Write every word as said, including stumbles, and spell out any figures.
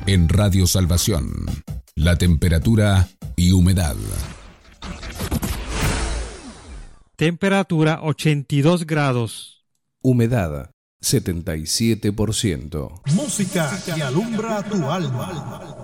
En Radio Salvación, la temperatura y humedad. Temperatura ochenta y dos grados. Humedad setenta y siete por ciento. Música que alumbra tu alma.